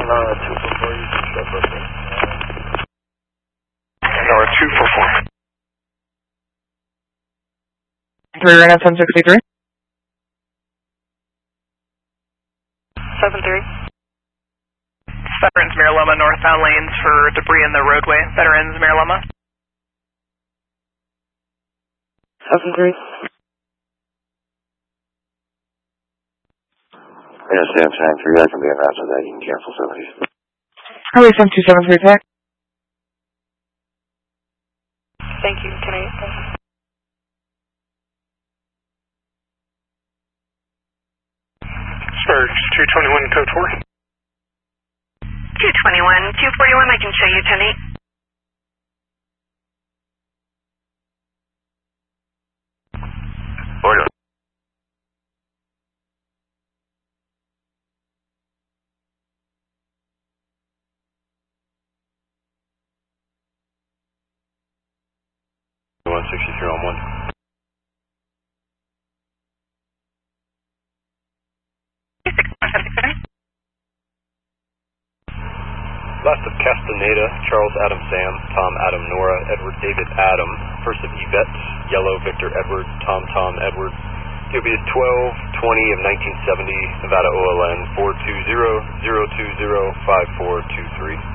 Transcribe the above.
244, you can show up there. Tower 244. 3 right now, 1063. 7-3. Veterans Miraloma, northbound lanes for debris in the roadway. Veterans Miraloma. 7-3. Yeah, Sam Chang 3, I can be in after that, you can cancel 70s. Highway 7273 attack. Thank you, 10-8. Surge 221, code 4. 221, 241, I can show you 10-8. Order. on 1. Last of Castaneda, Charles Adam Sam, Tom Adam Nora, Edward David Adam, first of Yvette, Yellow Victor Edward, Tom Tom Edward. DOB is 12/20 of 1970, Nevada OLN 420-020-5423.